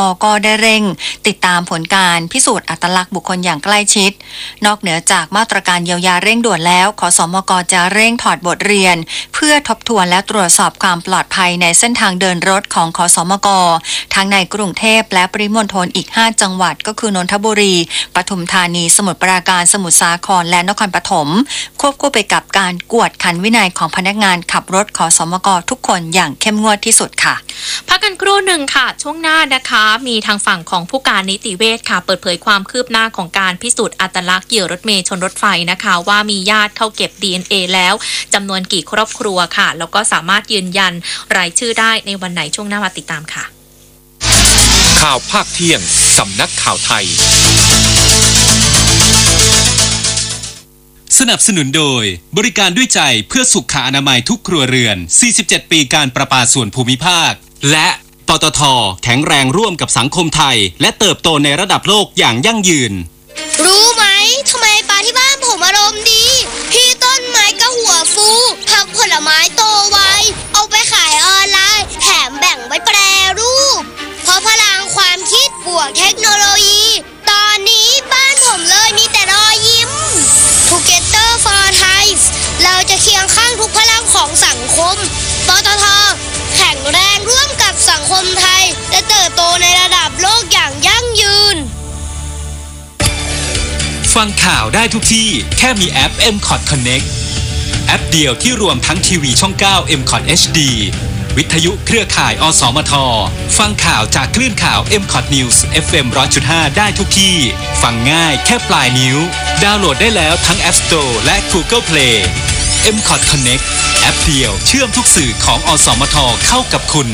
ก็ได้เร่งติดตามผลการพิสูจน์อัตลักษณ์บุคคลอย่างใกล้ชิดนอกเหนือจากมาตรการเยียวยาเร่งด่วนแล้วขสมกจะเร่งถอดบทเรียนเพื่อทบทวนและตรวจสอบความปลอดภัยในเส้นทางเดินรถของขสมกทั้งในกรุงเทพและปริมณฑลอีก5จังหวัดก็คือนนทบุรีปทุมธานีสมุทรปราการสมุทรสาครและนครปฐมควบคู่ไปกับการกวดขันวินัยของพนักงานขับรถขสมกทุกคนอย่างเข้มงวดที่สุดค่ะพักกันครู่หนึ่งค่ะช่วงหน้านะคะมีทางฝั่งของผู้การนิติเวชค่ะเปิดเผยความคืบหน้าของการพิสูจน์อัตลักษณ์เหยื่อรถเมล์ชนรถไฟนะคะว่ามีญาติเข้าเก็บ DNA แล้วจำนวนกี่ครอบครัวค่ะแล้วก็สามารถยืนยันรายชื่อได้ในวันไหนช่วงหน้ามาติดตามค่ะข่าวภาคเที่ยงสำนักข่าวไทยสนับสนุนโดยบริการด้วยใจเพื่อสุขอนามัยทุกครัวเรือน47ปีการประปาส่วนภูมิภาคและปตท.แข็งแรงร่วมกับสังคมไทยและเติบโตในระดับโลกอย่างยั่งยืนรู้ไหมทำไมปลาที่บ้านผมอารมณ์ดีพี่ต้นไม้ก็หัวฟูผักผลไม้โตไวเอาไปขายออนไลน์แถมแบ่งไว้แปรรูปเพราะพลังความคิดบวกเทคโนโลยีตอนนี้บ้านผมเลยมีแต่รอยยิ้ม Together for Thai เราจะเคียงข้างทุกพลังของสังคมปตท.แข็งแรงร่วมกับสังคมไทยและเติบโตในระดับโลกอย่างยั่งยืนฟังข่าวได้ทุกที่แค่มีแอป MCOT Connect แอปเดียวที่รวมทั้งทีวีช่อง 9 MCOT HD วิทยุเครือข่ายอสมทฟังข่าวจากคลื่นข่าว MCOT News FM 100.5 ได้ทุกที่ฟังง่ายแค่ปลายนิ้วดาวน์โหลดได้แล้วทั้ง App Store และ Google Play MCOT Connect แอปเดียวเชื่อมทุกสื่อของอสมทเข้ากับคุณ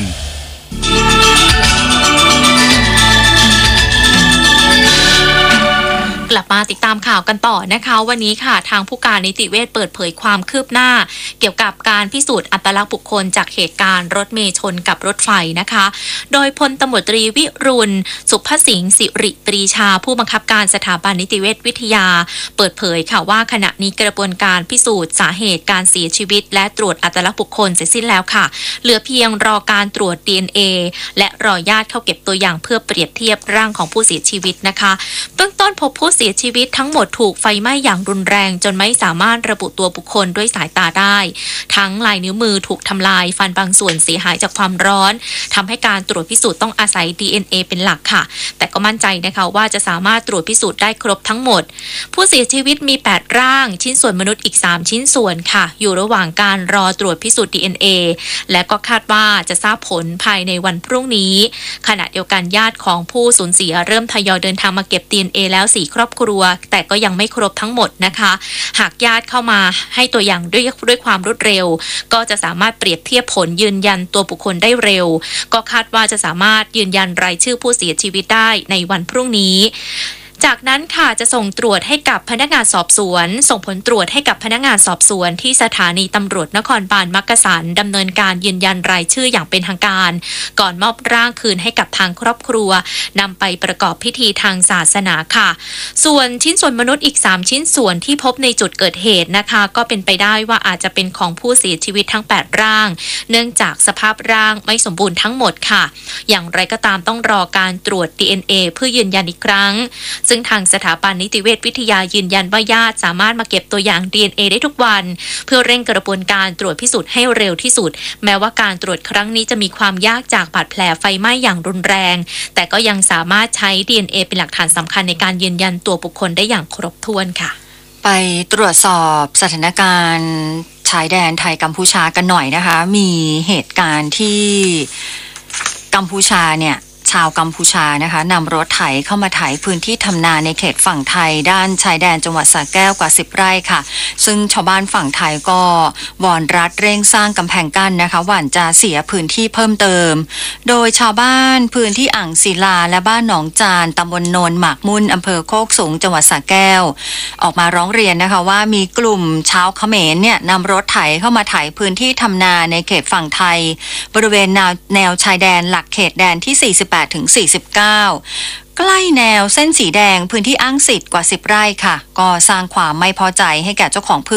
กลับมาติดตามข่าวกันต่อนะคะวันนี้ค่ะทางผู้การนิติเวชเปิดเผยความคืบหน้าเกี่ยวกับการพิสูจน์อัตลักษณ์บุคคลจากเหตุการณ์รถเมล์ชนกับรถไฟนะคะโดยพลตำรวจตรีวิรุณสุภสิงห์สิริปรีชาผู้บังคับการสถาบันนิติเวชวิทยาเปิดเผยค่ะว่าขณะนี้กระบวนการพิสูจน์สาเหตุการเสียชีวิตและตรวจอัตลักษณ์บุคคลเสร็จสิ้นแล้วค่ะเหลือเพียงรอการตรวจ DNA และรอญาติเข้าเก็บตัวอย่างเพื่อเปรียบเทียบร่างของผู้เสียชีวิตนะคะเบื้องต้นพบผู้เสียชีวิตทั้งหมดถูกไฟไหม้อย่างรุนแรงจนไม่สามารถระบุตัวบุคคลด้วยสายตาได้ทั้งลายนิ้วมือถูกทำลายฟันบางส่วนเสียหายจากความร้อนทำให้การตรวจพิสูจน์ต้องอาศัย DNA เป็นหลักค่ะแต่ก็มั่นใจนะคะว่าจะสามารถตรวจพิสูจน์ได้ครบทั้งหมดผู้เสียชีวิตมี8ร่างชิ้นส่วนมนุษย์อีก3ชิ้นส่วนค่ะอยู่ระหว่างการรอตรวจพิสูจน์ DNA และก็คาดว่าจะทราบผลภายในวันพรุ่งนี้ขณะเดียวกันญาติของผู้สูญเสียเริ่มทยอยเดินทางมาเก็บ DNA แล้ว4ครอบครัวแต่ก็ยังไม่ครบทั้งหมดนะคะหากญาติเข้ามาให้ตัวอย่างด้วยความรวดเร็วก็จะสามารถเปรียบเทียบผลยืนยันตัวบุคคลได้เร็วก็คาดว่าจะสามารถยืนยันรายชื่อผู้เสียชีวิตได้ในวันพรุ่งนี้จากนั้นค่ะจะส่งตรวจให้กับพนักงานสอบสวนส่งผลตรวจให้กับพนักงานสอบสวนที่สถานีตำรวจนครบาลมักกะสันดำเนินการยืนยันรายชื่ออย่างเป็นทางการก่อนมอบร่างคืนให้กับทางครอบครัวนำไปประกอบพิธีทางศาสนาค่ะส่วนชิ้นส่วนมนุษย์อีก3ชิ้นส่วนที่พบในจุดเกิดเหตุนะคะก็เป็นไปได้ว่าอาจจะเป็นของผู้เสียชีวิตทั้ง8ร่างเนื่องจากสภาพร่างไม่สมบูรณ์ทั้งหมดค่ะอย่างไรก็ตามต้องรอการตรวจ DNA เพื่อยืนยันอีกครั้งซึ่งทางสถาบันนิติเวชวิทยายืนยันว่าญาติสามารถมาเก็บตัวอย่าง DNA ได้ทุกวันเพื่อเร่งกระบวนการตรวจพิสูจน์ให้เร็วที่สุดแม้ว่าการตรวจครั้งนี้จะมีความยากจากบาดแผลไฟไหม้อย่างรุนแรงแต่ก็ยังสามารถใช้ DNA เป็นหลักฐานสำคัญในการยืนยันตัวบุคคลได้อย่างครบถ้วนค่ะไปตรวจสอบสถานการณ์ชายแดนไทยกัมพูชากันหน่อยนะคะมีเหตุการณ์ที่กัมพูชาเนี่ยชาวกัมพูชานะคะนำรถไถเข้ามาไถพื้นที่ทำนาในเขตฝั่งไทยด้านชายแดนจังหวัดสระแก้วกว่า10ไร่ค่ะซึ่งชาวบ้านฝั่งไทยก็วอนรัฐเร่งสร้างกำแพงกั้นนะคะหวั่นจะเสียพื้นที่เพิ่มเติมโดยชาวบ้านพื้นที่อ่างศิลาและบ้านหนองจานตำบลโนนหมากมุ่นอำเภอโคกสูงจังหวัดสระแก้วออกมาร้องเรียนนะคะว่ามีกลุ่มชาวเขมรเนี่ยนำรถไถเข้ามาไถพื้นที่ทำนาในเขตฝั่งไทยบริเวณแนวชายแดนหลักเขตแดนที่48ถึง49ใกล้แนวเส้นสีแดงพื้นที่อ้างสิทธิ์กว่า10ไร่ค่ะก็สร้างความไม่พอใจให้แก่เจ้าของ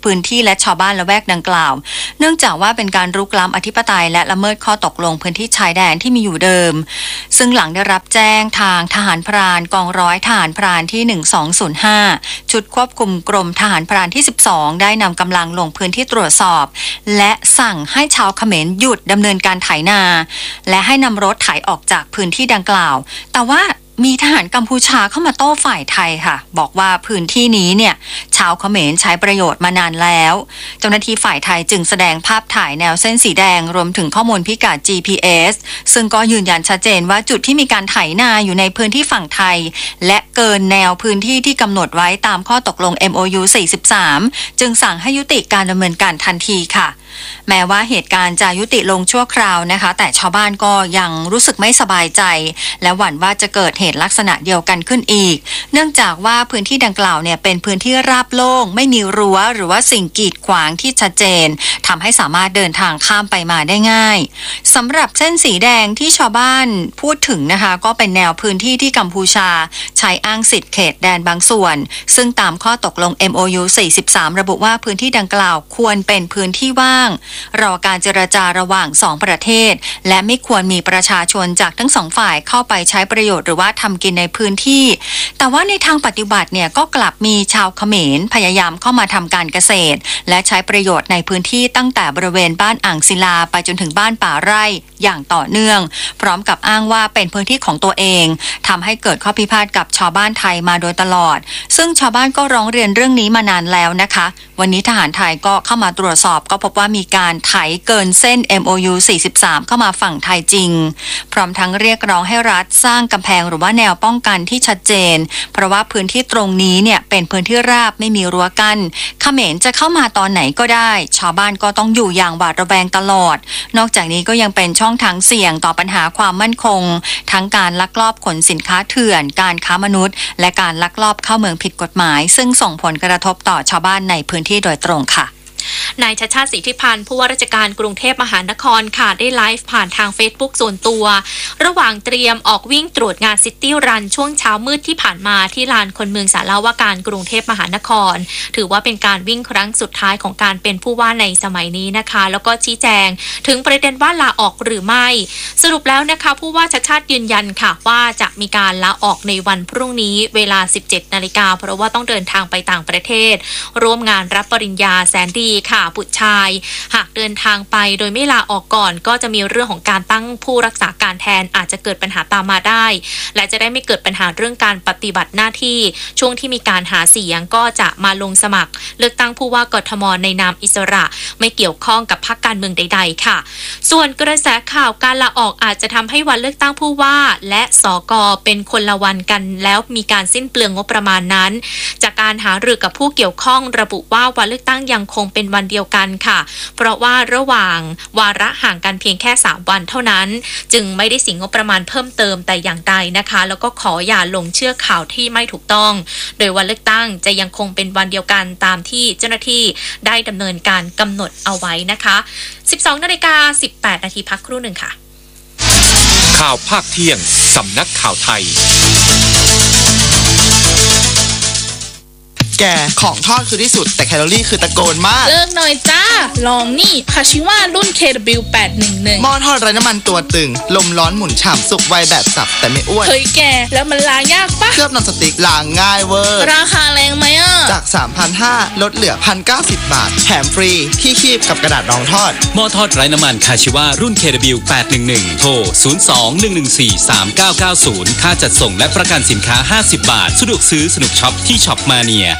พื้นที่และชาวบ้านละแวกดังกล่าวเนื่องจากว่าเป็นการรุกล้ำอธิปไตยและละเมิดข้อตกลงพื้นที่ชายแดนที่มีอยู่เดิมซึ่งหลังได้รับแจ้งทางทหารพรานกองร้อยทหารพรานที่1205ชุดควบคุมกรมทหารพรานที่12ได้นำกำลังลงพื้นที่ตรวจสอบและสั่งให้ชาวเขมรหยุดดำเนินการไถนาและให้นำรถไถออกจากพื้นที่ดังกล่าวแต่ว่ามีทหารกัมพูชาเข้ามาโต้ฝ่ายไทยค่ะบอกว่าพื้นที่นี้เนี่ยชาวเขมรใช้ประโยชน์มานานแล้วเจ้าหน้าที่ฝ่ายไทยจึงแสดงภาพถ่ายแนวเส้นสีแดงรวมถึงข้อมูลพิกัด GPS ซึ่งก็ยืนยันชัดเจนว่าจุดที่มีการไถนาอยู่ในพื้นที่ฝั่งไทยและเกินแนวพื้นที่ที่กำหนดไว้ตามข้อตกลง MOU 43จึงสั่งให้ยุติการดำเนินการทันทีค่ะแม้ว่าเหตุการณ์จะยุติลงชั่วคราวนะคะแต่ชาวบ้านก็ยังรู้สึกไม่สบายใจและหวั่นว่าจะเกิดเหตุลักษณะเดียวกันขึ้นอีกเนื่องจากว่าพื้นที่ดังกล่าวเนี่ยเป็นพื้นที่ราบโล่งไม่มีรั้วหรือว่าสิ่งกีดขวางที่ชัดเจนทำให้สามารถเดินทางข้ามไปมาได้ง่ายสำหรับเส้นสีแดงที่ชาวบ้านพูดถึงนะคะก็เป็นแนวพื้นที่ที่กัมพูชาใช้อ้างสิทธิเขตแดนบางส่วนซึ่งตามข้อตกลง MOU 43ระบุว่าพื้นที่ดังกล่าวควรเป็นพื้นที่ว่างรอการเจรจาระหว่าง2ประเทศและไม่ควรมีประชาชนจากทั้งสองฝ่ายเข้าไปใช้ประโยชน์หรือว่าทำกินในพื้นที่แต่ว่าในทางปฏิบัติเนี่ยก็กลับมีชาวเขมรพยายามเข้ามาทำการเกษตรและใช้ประโยชน์ในพื้นที่ตั้งแต่บริเวณบ้านอ่างศิลาไปจนถึงบ้านป่าไร่อย่างต่อเนื่องพร้อมกับอ้างว่าเป็นพื้นที่ของตัวเองทำให้เกิดข้อพิพาทกับชาวบ้านไทยมาโดยตลอดซึ่งชาวบ้านก็ร้องเรียนเรื่องนี้มานานแล้วนะคะวันนี้ทหารไทยก็เข้ามาตรวจสอบก็พบว่ามีการไถเกินเส้น MOU 43เข้ามาฝั่งไทยจริงพร้อมทั้งเรียกร้องให้รัฐสร้างกำแพงหรือว่าแนวป้องกันที่ชัดเจนเพราะว่าพื้นที่ตรงนี้เนี่ยเป็นพื้นที่ราบไม่มีรั้วกั้นเขมรจะเข้ามาตอนไหนก็ได้ชาวบ้านก็ต้องอยู่อย่างหวาดระแวงตลอดนอกจากนี้ก็ยังเป็นช่องทางเสี่ยงต่อปัญหาความมั่นคงทั้งการลักลอบขนสินค้าเถื่อนการค้ามนุษย์และการลักลอบเข้าเมืองผิดกฎหมายซึ่งส่งผลกระทบต่อชาวบ้านในพื้นที่โดยตรงค่ะนายชัชชาติ สิทธิพันธ์ผู้ว่าราชการกรุงเทพมหานครค่ะได้ไลฟ์ผ่านทาง Facebook ส่วนตัวระหว่างเตรียมออกวิ่งตรวจงานซิตี้รันช่วงเช้ามืดที่ผ่านมาที่ลานคนเมืองสารวาการกรุงเทพมหานครถือว่าเป็นการวิ่งครั้งสุดท้ายของการเป็นผู้ว่าในสมัยนี้นะคะแล้วก็ชี้แจงถึงประเด็นว่าลาออกหรือไม่สรุปแล้วนะคะผู้ว่าชัชชาติยืนยันค่ะว่าจะมีการลาออกในวันพรุ่งนี้เวลา 17 นาฬิกาเพราะว่าต้องเดินทางไปต่างประเทศร่วมงานรับปริญญาแสนดีค่ะบุตรชายหากเดินทางไปโดยไม่ลาออกก่อนก็จะมีเรื่องของการตั้งผู้รักษาการแทนอาจจะเกิดปัญหาตามมาได้และจะได้ไม่เกิดปัญหาเรื่องการปฏิบัติหน้าที่ช่วงที่มีการหาเสียงก็จะมาลงสมัครเลือกตั้งผู้ว่ากทมในนามอิสระไม่เกี่ยวข้องกับพรรคการเมืองใดๆค่ะส่วนกระแสข่าวการลาออกอาจจะทำให้วันเลือกตั้งผู้ว่าและสก.เป็นคนละวันกันแล้วมีการสิ้นเปลืองงบประมาณนั้นจากการหารือกับผู้เกี่ยวข้องระบุว่าวันเลือกตั้งยังคงเป็นวันเดียวกันค่ะเพราะว่าระหว่างวาระห่างกันเพียงแค่3วันเท่านั้นจึงไม่ได้เสียงบประมาณเพิ่มเติมแต่อย่างใดนะคะแล้วก็ขออย่าลงเชื่อข่าวที่ไม่ถูกต้องโดยวันเลือกตั้งจะยังคงเป็นวันเดียวกันตามที่เจ้าหน้าที่ได้ดำเนินการกำหนดเอาไว้นะคะ 12:18 นาทีพักครู่หนึ่งค่ะข่าวภาคเที่ยงสำนักข่าวไทยแกของทอดคือที่สุดแต่แคลอรี่คือตะโกนมากเลิกหน่อยจ้าลองนี่คาชิว่ารุ่น KW811 หม้อทอดไร้น้ำมันตัวตึงลมร้อนหมุนฉ่ำสุกไวแบบสับแต่ไม่อ้วนเฮ้ยแกแล้วมันล้างยากปะเคลือบนอนสติ๊กล้างง่ายเวอร์ราคาแรงไหมอ่ะจาก 3,500 ลดเหลือ 1,090 บาทแถมฟรีที่คีบกับกระดาษรองทอดหม้อทอดไร้น้ำมันคาชิว่ารุ่น KW811 โทร 02-114-3990 ค่าจัดส่งและประกันสินค้า50 บาทสะดวกซื้อสนุกช็อปที่ช็อปมาเนีย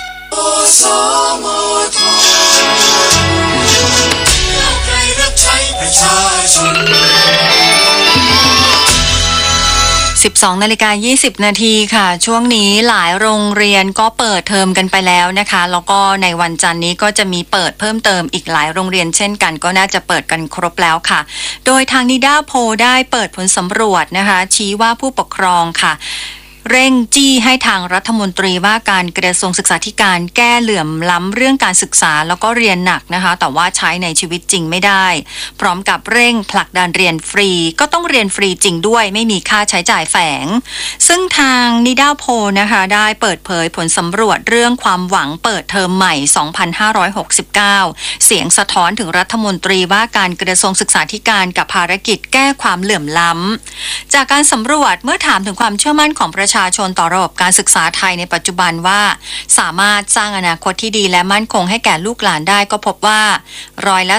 12:20 นาทีค่ะช่วงนี้หลายโรงเรียนก็เปิดเทอมกันไปแล้วนะคะแล้วก็ในวันจันทร์นี้ก็จะมีเปิดเพิ่มเติมอีกหลายโรงเรียนเช่นกันก็น่าจะเปิดกันครบแล้วค่ะโดยทางนิด้าโพลได้เปิดผลสำรวจนะคะชี้ว่าผู้ปกครองค่ะเร่งจี้ให้ทางรัฐมนตรีว่าการกระทรวงศึกษาธิการแก้เหลื่อมล้ำเรื่องการศึกษาแล้วก็เรียนหนักนะคะแต่ว่าใช้ในชีวิตจริงไม่ได้พร้อมกับเร่งผลักดันเรียนฟรีก็ต้องเรียนฟรีจริงด้วยไม่มีค่าใช้จ่ายแฝงซึ่งทางนิด้าโพลนะคะได้เปิดเผยผลสำรวจเรื่องความหวังเปิดเทอมใหม่ 2569 เสียงสะท้อนถึงรัฐมนตรีว่าการกระทรวงศึกษาธิการกับภารกิจแก้ความเหลื่อมล้ำจากการสำรวจเมื่อถามถึงความเชื่อมั่นของประชาชนต่อระบบการศึกษาไทยในปัจจุบันว่าสามารถสร้างอนาคตที่ดีและมั่นคงให้แก่ลูกหลานได้ก็พบว่าร้อยละ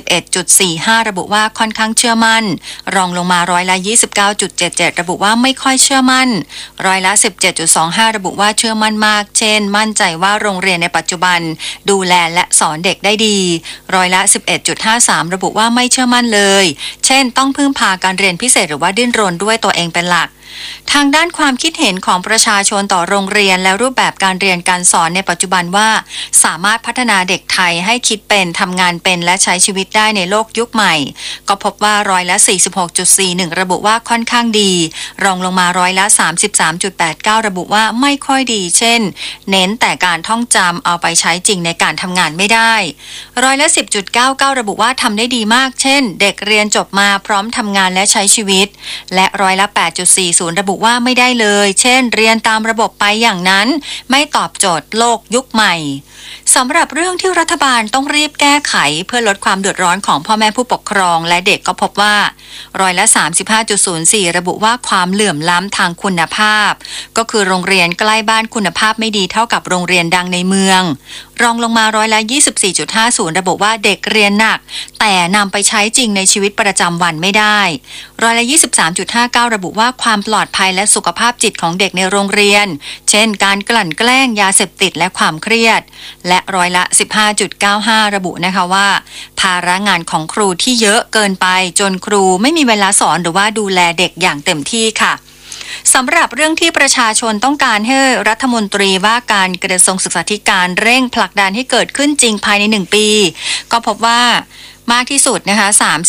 41.45 ระบุว่าค่อนข้างเชื่อมั่นรองลงมาร้อยละ 29.77 ระบุว่าไม่ค่อยเชื่อมั่นร้อยละ 17.25 ระบุว่าเชื่อมั่นมากเช่นมั่นใจว่าโรงเรียนในปัจจุบันดูแลและสอนเด็กได้ดีร้อยละ 11.53 ระบุว่าไม่เชื่อมั่นเลยเช่นต้องพึ่งพาการเรียนพิเศษหรือว่าดิ้นรนด้วยตัวเองเป็นหลักทางด้านความคิดเห็นของประชาชนต่อโรงเรียนและรูปแบบการเรียนการสอนในปัจจุบันว่าสามารถพัฒนาเด็กไทยให้คิดเป็นทำงานเป็นและใช้ชีวิตได้ในโลกยุคใหม่ก็พบว่าร้อยละ 46.41 ระบุว่าค่อนข้างดีรองลงมาร้อยละ 33.89 ระบุว่าไม่ค่อยดีเช่นเน้นแต่การท่องจำเอาไปใช้จริงในการทำงานไม่ได้ร้อยละ 10.99 ระบุว่าทำได้ดีมากเช่นเด็กเรียนจบมาพร้อมทำงานและใช้ชีวิตและร้อยละ 8.40 ระบุว่าไม่ได้เลยเช่นเรียนตามระบบไปอย่างนั้นไม่ตอบโจทย์โลกยุคใหม่สำหรับเรื่องที่รัฐบาลต้องรีบแก้ไขเพื่อลดความเดือดร้อนของพ่อแม่ผู้ปกครองและเด็กก็พบว่าร้อยละ 35.04 ระบุว่าความเหลื่อมล้ำทางคุณภาพก็คือโรงเรียนใกล้บ้านคุณภาพไม่ดีเท่ากับโรงเรียนดังในเมืองรองลงมาร้อยละ 24.50 ระบุว่าเด็กเรียนหนักแต่นำไปใช้จริงในชีวิตประจำวันไม่ได้ร้อยละ 23.59 ระบุว่าความปลอดภัยและสุขภาพจิตของเด็กในโรงเรียนเช่นการกลั่นแกล้งยาเสพติดและความเครียดและร้อยละ 15.95 ระบุนะคะว่าภาระงานของครูที่เยอะเกินไปจนครูไม่มีเวลาสอนหรือว่าดูแลเด็กอย่างเต็มที่ค่ะสำหรับเรื่องที่ประชาชนต้องการให้รัฐมนตรีว่าการกระทรวงศึกษาธิการเร่งผลักดันให้เกิดขึ้นจริงภายใน1 ปีก็พบว่ามากที่สุดนะคะ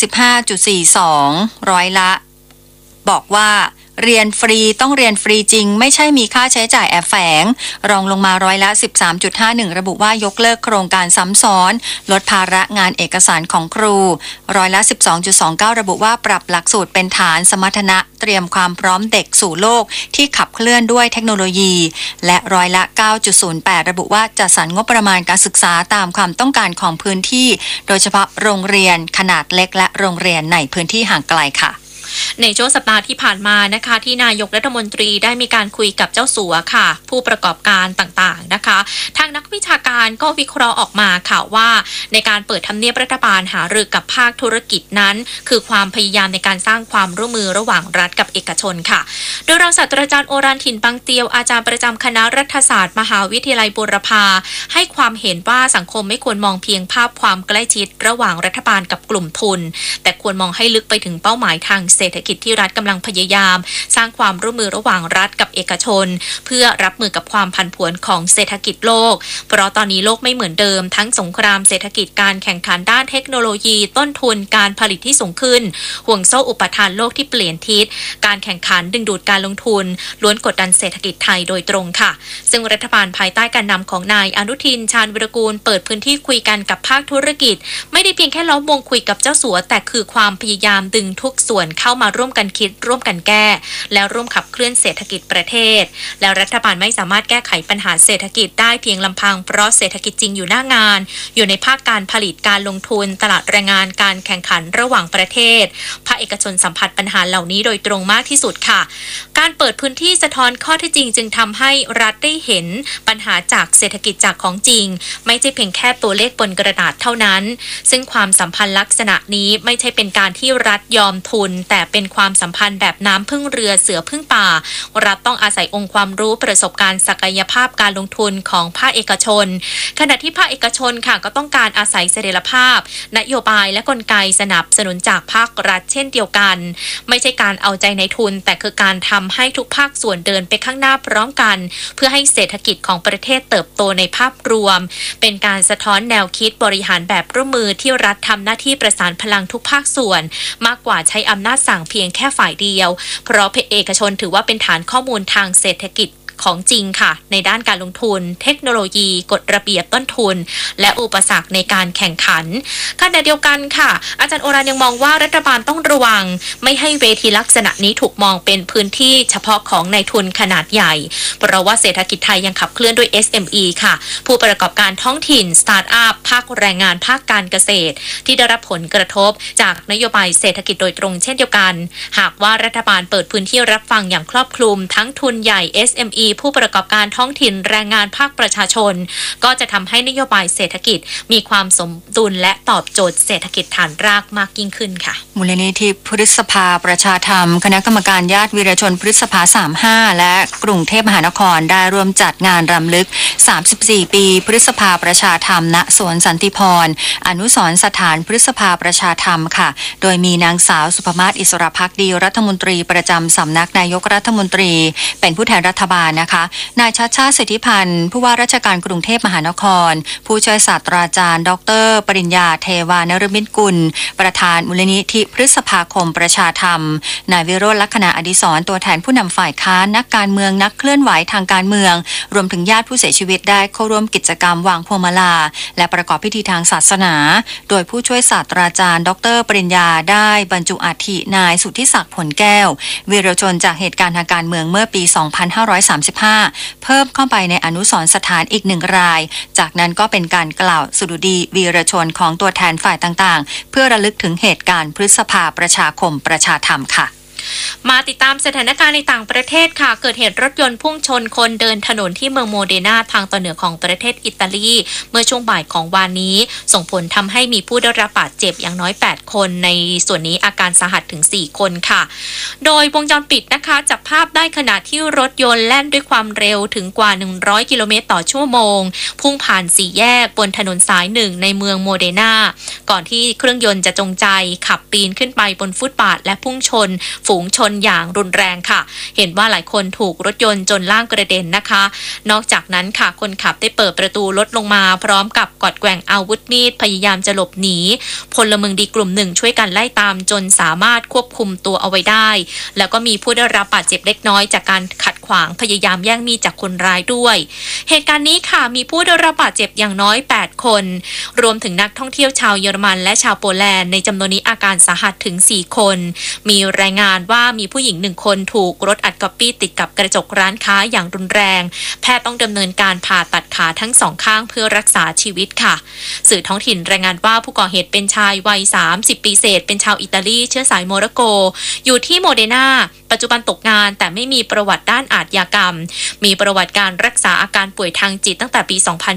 35.42 ร้อยละบอกว่าเรียนฟรีต้องเรียนฟรีจริงไม่ใช่มีค่าใช้จ่ายแอบแฝงรองลงมาร้อยละ 13.51 ระบุว่ายกเลิกโครงการซ้ำซ้อนลดภาระงานเอกสารของครูร้อยละ 12.29 ระบุว่าปรับหลักสูตรเป็นฐานสมรรถนะเตรียมความพร้อมเด็กสู่โลกที่ขับเคลื่อนด้วยเทคโนโลยีและร้อยละ 9.08 ระบุว่าจัดสรรงบประมาณการศึกษาตามความต้องการของพื้นที่โดยเฉพาะโรงเรียนขนาดเล็กและโรงเรียนในพื้นที่ห่างไกลค่ะในช่วงสัปดาห์ที่ผ่านมานะคะที่นายกรัฐมนตรีได้มีการคุยกับเจ้าสัวค่ะผู้ประกอบการต่างๆนะคะทางนักวิชาการก็วิเคราะห์ออกมาค่ะว่าในการเปิดทำเนียบรัฐบาลหารือกับภาคธุรกิจนั้นคือความพยายามในการสร้างความร่วมมือระหว่างรัฐกับเอกชนค่ะโดยรองศาสตราจารย์โอรันถิ่นปังเตียวอาจารย์ประจำคณะรัฐศาสตร์มหาวิทยาลัยบูรพาให้ความเห็นว่าสังคมไม่ควรมองเพียงภาพความใกล้ชิดระหว่างรัฐบาลกับกลุ่มทุนแต่ควรมองให้ลึกไปถึงเป้าหมายทางเศรษฐกิจที่รัฐกำลังพยายามสร้างความร่วมมือระหว่างรัฐกับเอกชนเพื่อรับมือกับความผันผวนของเศรษฐกิจโลกเพราะตอนนี้โลกไม่เหมือนเดิมทั้งสงครามเศรษฐกิจการแข่งขันด้านเทคโนโลยีต้นทุนการผลิตที่สูงขึ้นห่วงโซ่อุปทานโลกที่เปลี่ยนทิศการแข่งขันดึงดูดการลงทุนล้วนกดดันเศรษฐกิจไทยโดยตรงค่ะซึ่งรัฐบาลภายใต้การนำของนายอนุทินชาญวิรากูลเปิดพื้นที่คุยกันกับภาคธุรกิจไม่ได้เพียงแค่ล้อมวงคุยกับเจ้าสัวแต่คือความพยายามดึงทุกส่วนเข้ามาร่วมกันคิดร่วมกันแก้แล้วร่วมขับเคลื่อนเศรษฐกิจประเทศแล้วรัฐบาลไม่สามารถแก้ไขปัญหาเศรษฐกิจได้เพียงลำพังเพราะเศรษฐกิจจริงอยู่หน้างานอยู่ในภาคการผลิตการลงทุนตลาดแรงงานการแข่งขันระหว่างประเทศภาคเอกชนสัมผัสปัญหาเหล่านี้โดยตรงมากที่สุดค่ะการเปิดพื้นที่สะท้อนข้อเท็จจริงจึงทำให้รัฐได้เห็นปัญหาจากเศรษฐกิจจากของจริงไม่ใช่เพียงแค่ตัวเลขบนกระดาษเท่านั้นซึ่งความสัมพันธ์ลักษณะนี้ไม่ใช่เป็นการที่รัฐยอมทุนแต่เป็นความสัมพันธ์แบบน้ำพึ่งเรือเสือพึ่งป่ารัฐต้องอาศัยองค์ความรู้ประสบการณ์ศักยภาพการลงทุนของภาคเอกชนขณะที่ภาคเอกชนค่ะก็ต้องการอาศัยเสถียรภาพนโยบายและกลไกสนับสนุนจากภาครัฐเช่นเดียวกันไม่ใช่การเอาใจในทุนแต่คือการทำให้ทุกภาคส่วนเดินไปข้างหน้าพร้อมกันเพื่อให้เศรษฐกิจของประเทศเติบโตในภาพรวมเป็นการสะท้อนแนวคิดบริหารแบบร่วมมือที่รัฐทำหน้าที่ประสานพลังทุกภาคส่วนมากกว่าใช้อำนาจสั่งเพียงแค่ฝ่ายเดียวเพราะเอกชนถือว่าเป็นฐานข้อมูลทางเศรษฐกิจของจริงค่ะในด้านการลงทุนเทคโนโลยีกฎระเบียบต้นทุนและอุปสรรคในการแข่งขันขณะเดียวกันค่ะอาจารย์โอรานยังมองว่ารัฐบาลต้องระวังไม่ให้เวทีลักษณะนี้ถูกมองเป็นพื้นที่เฉพาะของนายทุนขนาดใหญ่เพราะว่าเศรษฐกิจไทยยังขับเคลื่อนด้วย SME ค่ะผู้ประกอบการท้องถิ่นสตาร์ทอัพภาคแรงงานภาคการเกษตรที่ได้รับผลกระทบจากนโยบายเศรษฐกิจโดยตรงเช่นเดียวกันหากว่ารัฐบาลเปิดพื้นที่รับฟังอย่างครอบคลุมทั้งทุนใหญ่ SMEผู้ประกอบการท้องถิ่นแรงงานภาคประชาชนก็จะทำให้นโยบายเศรษฐกิจมีความสมดุลและตอบโจทย์เศรษฐกิจฐานรากมากยิ่งขึ้นค่ะมูลนิธิพฤษภาประชาธรรมคณะกรรมการญาติวีรชนพฤษภา35และกรุงเทพมหานครได้ร่วมจัดงานรำลึก34ปีพฤษภาประชาธรรมณสวนสันติพรอนุสรณ์สถานพฤษภาประชาธรรมค่ะโดยมีนางสาวสุภมาศอิสรภักดีรัฐมนตรีประจำสำนักนายกรัฐมนตรีเป็นผู้แทนรัฐบาลนะคะนายชัชชาติ สิทธิพันธ์ผู้ว่าราชการกรุงเทพมหานครผู้ช่วยศาสตราจารย์ดร.ปริญญาเทวานฤมิตกุลประธานมูลนิธิพฤษภาคมประชาธรรมนายวิโรจน์ลักษณะอดิศรตัวแทนผู้นำฝ่ายค้านนักการเมืองนักเคลื่อนไหวทางการเมืองรวมถึงญาติผู้เสียชีวิตได้เข้าร่วมกิจกรรมวางพวงมาลาและประกอบพิธีทางศาสนาโดยผู้ช่วยศาสตราจารย์ดร.ปริญญาได้บรรจุอัฐินายสุทธิศักดิ์ผลแก้ววีรชนจากเหตุการณ์ทางการเมืองเมื่อปี 2535 เพิ่มเข้าไปในอนุสรณ์สถานอีก1 รายจากนั้นก็เป็นการกล่าวสดุดีวีรชนของตัวแทนฝ่ายต่างๆเพื่อระลึกถึงเหตุการณ์พฤษภาประชาคมประชาธรรมค่ะมาติดตามสถานการณ์ในต่างประเทศค่ะเกิดเหตุรถยนต์พุ่งชนคนเดินถนนที่เมืองโมเดนาทางตอนเหนือของประเทศอิตาลีเมื่อช่วงบ่ายของวันนี้ส่งผลทำให้มีผู้ได้รับบาดเจ็บอย่างน้อย8คนในส่วนนี้อาการสาหัสถึง4คนค่ะโดยวงจรปิดนะคะจับภาพได้ขณะที่รถยนต์แล่นด้วยความเร็วถึงกว่า100กิโลเมตรต่อชั่วโมงพุ่งผ่าน4แยกบนถนนสาย1ในเมืองโมเดนาก่อนที่เครื่องยนต์จะจงใจขับปีนขึ้นไปบนฟุตบาทและพุ่งชนฝูงชนอย่างรุนแรงค่ะเห็นว่าหลายคนถูกรถยนต์จนล่างกระเด็นนะคะนอกจากนั้นค่ะคนขับได้เปิดประตูรถลงมาพร้อมกับกอดแกว่งอาวุธมีดพยายามจะหลบหนีพลเมืองดีกลุ่มหนึ่งช่วยกันไล่ตามจนสามารถควบคุมตัวเอาไว้ได้แล้วก็มีผู้ได้รับบาดเจ็บเล็กน้อยจากการขัดขวางพยายามแย่งมีดจากคนร้ายด้วยเหตุการณ์นี้ค่ะมีผู้ได้รับบาดเจ็บอย่างน้อย8คนรวมถึงนักท่องเที่ยวชาวเยอรมันและชาวโปแลนด์ในจำนวนนี้อาการสาหัสถึง4คนมีรายงานว่ามีผู้หญิง1คนถูกรถอัดก๊อปปี้ติดกับกระจกร้านค้าอย่างรุนแรงแพทย์ต้องดำเนินการผ่าตัดขาทั้ง2ข้างเพื่อรักษาชีวิตค่ะสื่อท้องถิ่นรายงานว่าผู้ก่อเหตุเป็นชายวัย30ปีเศษเป็นชาวอิตาลีเชื้อสายโมร็อกโกอยู่ที่โมเดนาปัจจุบันตกงานแต่ไม่มีประวัติด้านอาชญากรรมมีประวัติการรักษาอาการป่วยทางจิตตั้งแต่ปี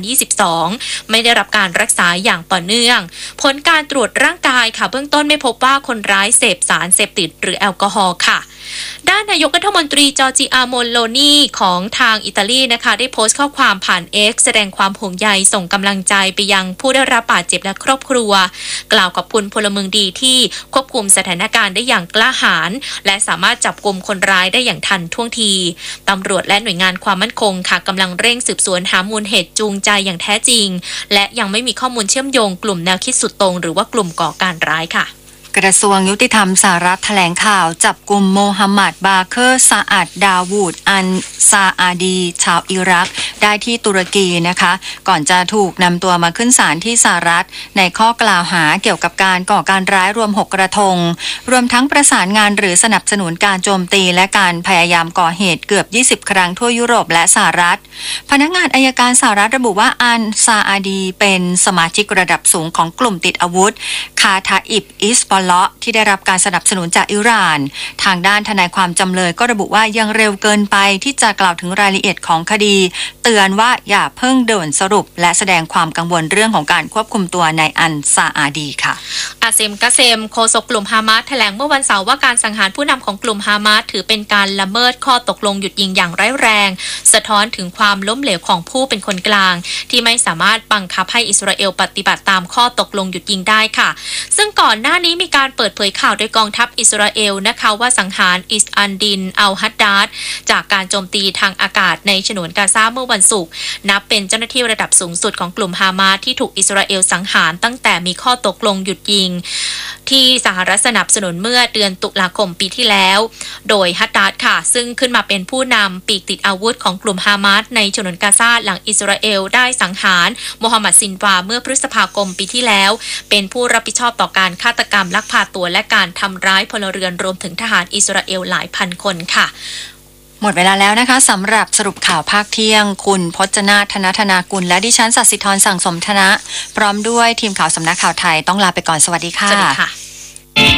2022 ไม่ได้รับการรักษาอย่างต่อเนื่องผลการตรวจร่างกายค่ะเบื้องต้นไม่พบว่าคนร้ายเสพสารเสพติดหรือแอลกอฮอล์ค่ะด้านนายกรัฐมนตรีจอร์จิอาโมโลนีของทางอิตาลีนะคะได้โพสต์ข้อความผ่าน X แสดงความห่วงใยส่งกำลังใจไปยังผู้ได้รับบาดเจ็บและครอบครัวกล่าวขอบคุณพลเมืองดีที่ควบคุมสถานการณ์ได้อย่างกล้าหาญและสามารถจับกุมคนร้ายได้อย่างทันท่วงทีตำรวจและหน่วยงานความมั่นคงค่ะกำลังเร่งสืบสวนหามูลเหตุจูงใจอย่างแท้จริงและยังไม่มีข้อมูลเชื่อมโยงกลุ่มแนวคิดสุดตรงหรือว่ากลุ่มก่อการร้ายค่ะกระทรวงยุติธรรมสหรัฐแถลงข่าวจับกุมโมฮัมหมัดบาเคอร์ซาอัดดาวูดอันซาอาดีชาวอิรักได้ที่ตุรกีนะคะก่อนจะถูกนำตัวมาขึ้นศาลที่สหรัฐในข้อกล่าวหาเกี่ยวกับการก่อการร้ายรวม6กระทงรวมทั้งประสานงานหรือสนับสนุนการโจมตีและการพยายามก่อเหตุเกือบ20ครั้งทั่วยุโรปและสหรัฐพนักงานอัยการสหรัฐระบุว่าอันซาอาดีเป็นสมาชิกระดับสูงของกลุ่มติดอาวุธคาทาอิบอิสบอลเลาะที่ได้รับการสนับสนุนจากอิหร่านทางด้านทนายความจำเลยก็ระบุว่ายังเร็วเกินไปที่จะกล่าวถึงรายละเอียดของคดีเตือนว่าอย่าเพิ่งด่วนสรุปและแสดงความกังวลเรื่องของการควบคุมตัวในอันซาอาดีค่ะอาเซมกาเซมโฆษกกลุ่มฮามาสแถลงเมื่อวันเสาร์ว่าการสังหารผู้นำของกลุ่มฮามาสถือเป็นการละเมิดข้อตกลงหยุดยิงอย่างร้ายแรงสะท้อนถึงความล้มเหลวของผู้เป็นคนกลางที่ไม่สามารถบังคับให้อิสราเอลปฏิบัติตามข้อตกลงหยุดยิงได้ค่ะซึ่งก่อนหน้านี้มีการเปิดเผยข่าวโดยกองทัพอิสราเอลนะคะว่าสังหารอิสอันดินอัลฮัดดาดจากการโจมตีทางอากาศในฉนวนกาซาเมื่อวันศุกร์นับเป็นเจ้าหน้าที่ระดับสูงสุดของกลุ่มฮามาสที่ถูกอิสราเอลสังหารตั้งแต่มีข้อตกลงหยุดยิงที่สหรัฐสนับสนุนเมื่อเดือนตุลาคมปีที่แล้วโดยฮัดดาดค่ะซึ่งขึ้นมาเป็นผู้นำปีกติดอาวุธของกลุ่มฮามาสในฉนวนกาซาหลังอิสราเอลได้สังหารโมฮัมหมัดซินวาเมื่อพฤษภาคมปีที่แล้วเป็นผู้รับผิดชอบต่อการฆาตกรรมลักพาตัวและการทำร้ายพลเรือนรวมถึงทหารอิสราเอลหลายพันคนค่ะหมดเวลาแล้วนะคะสำหรับสรุปข่าวภาคเที่ยงคุณพจนาถธนากุลและดิฉันสัสิธรสั่งสมธนะพร้อมด้วยทีมข่าวสำนักข่าวไทยต้องลาไปก่อนสวัสดีค่ะสวัสดีค่ะ